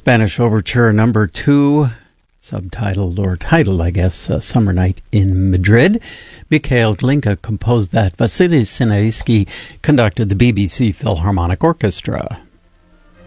Spanish Overture number 2, subtitled, or titled, I guess, Summer Night in Madrid. Mikhail Glinka composed that. Vasily Sinaisky conducted the BBC Philharmonic Orchestra.